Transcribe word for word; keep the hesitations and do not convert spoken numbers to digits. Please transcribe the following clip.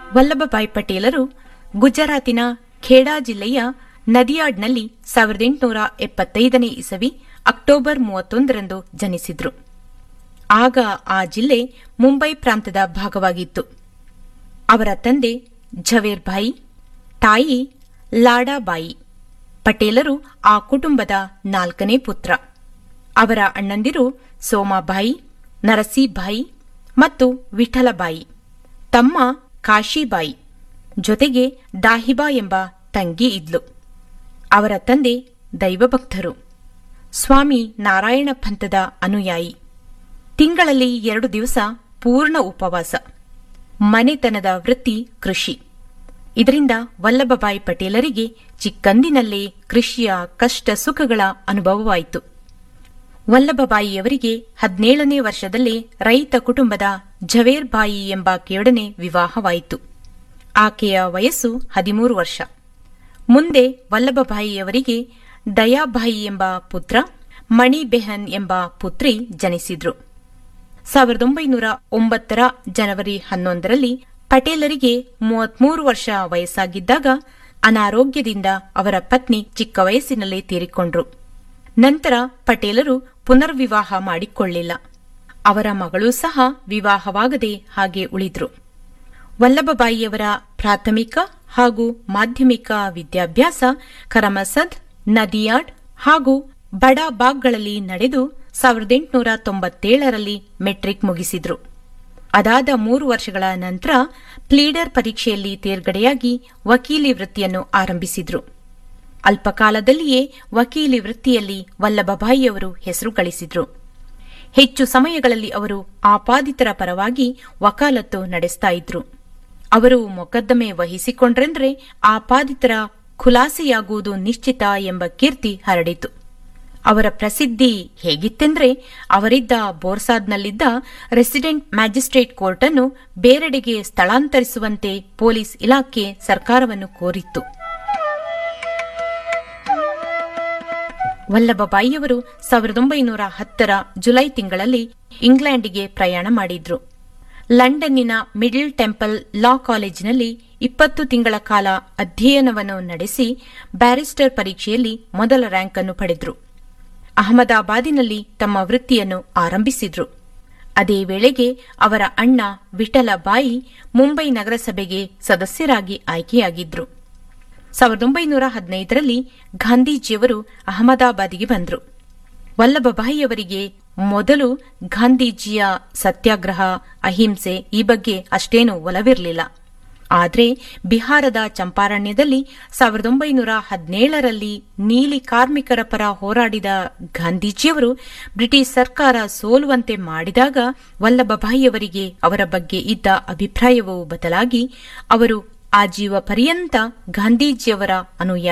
ವಲ್ಲಭಭಾಯಿ ಪಟೇಲರು ಗುಜರಾತಿನ ಖೇಡಾ ಜಿಲ್ಲೆಯ ನದಿಯಾಡ್ನಲ್ಲಿ ಸಾವಿರದ ಎಂಟುನೂರ ಎಪ್ಪತ್ತೈದನೇ ಇಸವಿ ಅಕ್ಟೋಬರ್ ಮೂವತ್ತೊಂದರಂದು ಜನಿಸಿದ್ರು. ಆಗ ಆ ಜಿಲ್ಲೆ ಮುಂಬೈ ಪ್ರಾಂತದ ಭಾಗವಾಗಿತ್ತು. ಅವರ ತಂದೆ ಝವೇರ್ಭಾಯಿ, ತಾಯಿ ಲಾಡಾಬಾಯಿ. ಪಟೇಲರು ಆ ಕುಟುಂಬದ ನಾಲ್ಕನೇ ಪುತ್ರ. ಅವರ ಅಣ್ಣಂದಿರು ಸೋಮಾಬಾಯಿ, ನರಸೀಬಾಯಿ ಮತ್ತು ವಿಠಲಬಾಯಿ, ತಮ್ಮ ಕಾಶಿಬಾಯಿ, ಜೊತೆಗೆ ದಾಹಿಬಾ ಎಂಬ ತಂಗಿ ಇದ್ಲು. ಅವರ ತಂದೆ ದೈವಭಕ್ತರು, ಸ್ವಾಮಿ ನಾರಾಯಣ ಪಂಥದ ಅನುಯಾಯಿ. ತಿಂಗಳಲ್ಲಿ ಎರಡು ದಿವಸ ಪೂರ್ಣ ಉಪವಾಸ. ಮನೆತನದ ವೃತ್ತಿ ಕೃಷಿ. ಇದರಿಂದ ವಲ್ಲಭಭಾಯಿ ಪಟೇಲರಿಗೆ ಚಿಕ್ಕಂದಿನಲ್ಲೇ ಕೃಷಿಯ ಕಷ್ಟ ಸುಖಗಳ ಅನುಭವವಾಯಿತು. ವಲ್ಲಭಭಾಯಿಯವರಿಗೆ ಹದಿನೇಳನೇ ವರ್ಷದಲ್ಲೇ ರೈತ ಕುಟುಂಬದ ಝವೇರ್ಭಾಯಿ ಎಂಬಾಕೆಯೊಡನೆ ವಿವಾಹವಾಯಿತು. ಆಕೆಯ ವಯಸ್ಸು ಹದಿಮೂರು ವರ್ಷ. ಮುಂದೆ ವಲ್ಲಭಭಾಯಿಯವರಿಗೆ ದಯಾಬಾಯಿ ಎಂಬ ಪುತ್ರ, ಮಣಿಬೆಹನ್ ಎಂಬ ಪುತ್ರಿ ಜನಿಸಿದ್ರು. ಸಾವಿರದ ಒಂಬೈನೂರ ಒಂಬತ್ತರ ಜನವರಿ ಹನ್ನೊಂದರಲ್ಲಿ ಪಟೇಲರಿಗೆ ಮೂವತ್ಮೂರು ವರ್ಷ ವಯಸ್ಸಾಗಿದ್ದಾಗ ಅನಾರೋಗ್ಯದಿಂದ ಅವರ ಪತ್ನಿ ಚಿಕ್ಕ ವಯಸ್ಸಿನಲ್ಲೇ ತೀರಿಕೊಂಡ್ರು. ನಂತರ ಪಟೇಲರು ಪುನರ್ವಿವಾಹ ಮಾಡಿಕೊಳ್ಳಿಲ್ಲ. ಅವರ ಮಗಳೂ ಸಹ ವಿವಾಹವಾಗದೆ ಹಾಗೆ ಉಳಿದ್ರು. ವಲ್ಲಭಭಾಯಿಯವರ ಪ್ರಾಥಮಿಕ ಹಾಗೂ ಮಾಧ್ಯಮಿಕ ವಿದ್ಯಾಭ್ಯಾಸ ಕರಮಸದ್, ನದಿಯಾಡ್ ಹಾಗೂ ಬಡಾಬಾಗ್ಗಳಲ್ಲಿ ನಡೆದು ಸಾವಿರದ ಎಂಟುನೂರ ತೊಂಬತ್ತೇಳರಲ್ಲಿ ಮೆಟ್ರಿಕ್ ಮುಗಿಸಿದ್ರು. ಅದಾದ ಮೂರು ವರ್ಷಗಳ ನಂತರ ಪ್ಲೀಡರ್ ಪರೀಕ್ಷೆಯಲ್ಲಿ ತೇರ್ಗಡೆಯಾಗಿ ವಕೀಲಿ ವೃತ್ತಿಯನ್ನು ಆರಂಭಿಸಿದ್ರು. ಅಲ್ಪಕಾಲದಲ್ಲಿಯೇ ವಕೀಲಿ ವೃತ್ತಿಯಲ್ಲಿ ವಲ್ಲಭಭಾಯಿಯವರು ಹೆಸರು ಗಳಿಸಿದ್ರು. ಹೆಚ್ಚು ಸಮಯಗಳಲ್ಲಿ ಅವರು ಆಪಾದಿತರ ಪರವಾಗಿ ವಕಾಲತ್ತು ನಡೆಸ್ತಾ ಇದ್ರು. ಅವರು ಮೊಕದ್ದಮೆ ವಹಿಸಿಕೊಂಡ್ರೆಂದ್ರೆ ಆಪಾದಿತರ ಖುಲಾಸೆಯಾಗುವುದು ನಿಶ್ಚಿತ ಎಂಬ ಕೀರ್ತಿ ಹರಡಿತು. ಅವರ ಪ್ರಸಿದ್ಧಿ ಹೇಗಿತ್ತೆಂದ್ರೆ, ಅವರಿದ್ದ ಬೋರ್ಸಾದ್ನಲ್ಲಿದ್ದ ರೆಸಿಡೆಂಟ್ ಮ್ಯಾಜಿಸ್ಟ್ರೇಟ್ ಕೋರ್ಟ್ ಅನ್ನು ಬೇರೆಡೆಗೆ ಸ್ಥಳಾಂತರಿಸುವಂತೆ ಪೊಲೀಸ್ ಇಲಾಖೆ ಸರ್ಕಾರವನ್ನು ಕೋರಿತ್ತು. ವಲ್ಲಭಭಾಯಿಯವರು ಸಾವಿರದ ಒಂಬೈನೂರ ಹತ್ತರ ಜುಲೈ ತಿಂಗಳಲ್ಲಿ ಇಂಗ್ಲೆಂಡಿಗೆ ಪ್ರಯಾಣ ಮಾಡಿದ್ರು. ಲಂಡನ್ನಿನ ಮಿಡಲ್ ಟೆಂಪಲ್ ಲಾ ಕಾಲೇಜಿನಲ್ಲಿ ಇಪ್ಪತ್ತು ತಿಂಗಳ ಕಾಲ ಅಧ್ಯಯನವನ್ನು ನಡೆಸಿ ಬ್ಯಾರಿಸ್ಟರ್ ಪರೀಕ್ಷೆಯಲ್ಲಿ ಮೊದಲ ರ್ಯಾಂಕ್ ಅನ್ನು ಪಡೆದ್ರು. ಅಹಮದಾಬಾದಿನಲ್ಲಿ ತಮ್ಮ ವೃತ್ತಿಯನ್ನು ಆರಂಭಿಸಿದ್ರು. ಅದೇ ವೇಳೆಗೆ ಅವರ ಅಣ್ಣ ವಿಠಲಬಾಯಿ ಮುಂಬೈ ನಗರಸಭೆಗೆ ಸದಸ್ಯರಾಗಿ ಆಯ್ಕೆಯಾಗಿದ್ರು. ಸಾವಿರದ ಒಂಬೈನೂರ ಹದಿನೈದರಲ್ಲಿ ಗಾಂಧೀಜಿಯವರು ಅಹಮದಾಬಾದಿಗೆ ಬಂದರು. ವಲ್ಲಭಭಾಯಿಯವರಿಗೆ ಮೊದಲು ಗಾಂಧೀಜಿಯ ಸತ್ಯಾಗ್ರಹ, ಅಹಿಂಸೆ ಈ ಬಗ್ಗೆ ಅಷ್ಟೇನೂ ಒಲವಿರಲಿಲ್ಲ. ಆದರೆ ಬಿಹಾರದ ಚಂಪಾರಣ್ಯದಲ್ಲಿ ಸಾವಿರದ ಒಂಬೈನೂರ ಹದಿನೇಳರಲ್ಲಿ ನೀಲಿ ಕಾರ್ಮಿಕರ ಪರ ಹೋರಾಡಿದ ಗಾಂಧೀಜಿಯವರು ಬ್ರಿಟಿಷ್ ಸರ್ಕಾರ ಸೋಲುವಂತೆ ಮಾಡಿದಾಗ ವಲ್ಲಭಭಾಯಿಯವರಿಗೆ ಅವರ ಬಗ್ಗೆ ಇದ್ದ ಅಭಿಪ್ರಾಯವೂ ಬದಲಾಗಿ ಅವರು ಆಜೀವ ಪರ್ಯಂತ ಗಾಂಧೀಜಿಯವರ ಅನುಯಾಯಿ